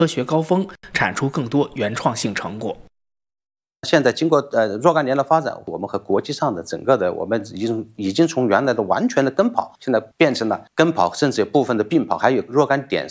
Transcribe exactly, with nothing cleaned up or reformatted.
科学高峰，产出更多原创性成果。 现在经过呃若干年的发展，我们和国际上的整个的我们已经已经从原来的完全的跟跑，现在变成了跟跑，甚至有部分的并跑，还有若干点